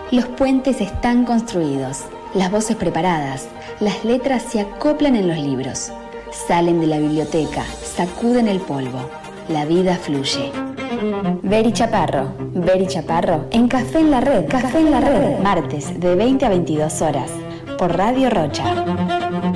Los puentes están construidos, las voces preparadas, las letras se acoplan en los libros. Salen de la biblioteca, sacuden el polvo. La vida fluye. Beri Chaparro, en Café en la Red, martes de 20 a 22 horas, por Radio Rocha.